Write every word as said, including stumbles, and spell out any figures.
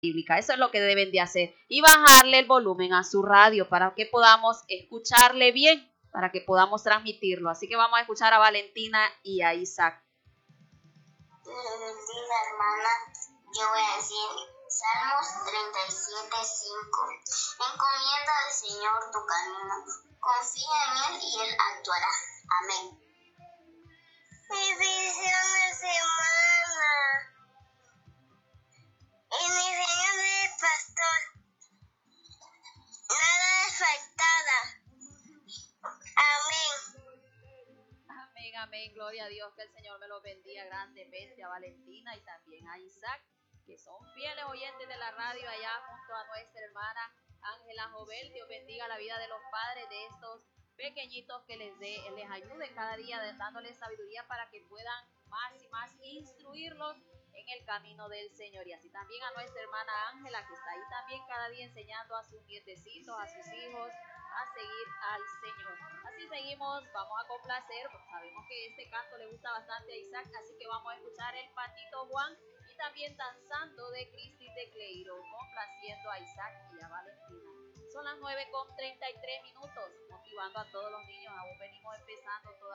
bíblica. Eso es lo que deben de hacer. Y bajarle el volumen a su radio para que podamos escucharle bien, para que podamos transmitirlo. Así que vamos a escuchar a Valentina y a Isaac. Bendiga, hermana. Yo voy a decir Salmos treinta y siete, cinco. Encomienda al Señor tu camino. Confía en Él y Él actuará. Amén. Mi visión de semana. Y mi Señor es pastor. Nada es faltada. Amén. Amén, amén, gloria a Dios, que el Señor me los bendiga grandemente a Valentina y también a Isaac, que son fieles oyentes de la radio allá junto a nuestra hermana Ángela Jovel. Dios bendiga la vida de los padres de estos pequeñitos, que les dé, les ayude cada día dándoles sabiduría para que puedan más y más instruirlos en el camino del Señor. Y así también a nuestra hermana Ángela, que está ahí también cada día enseñando a sus nietecitos, a sus hijos, a seguir al Señor. Así seguimos, vamos a complacer, porque sabemos que este canto le gusta bastante a Isaac, así que vamos a escuchar el Patito Juan y también Danzando de Cristi Tecleiro, complaciendo a Isaac y a Valentina. Son las nueve con treinta y tres minutos, motivando a todos los niños, aún venimos empezando toda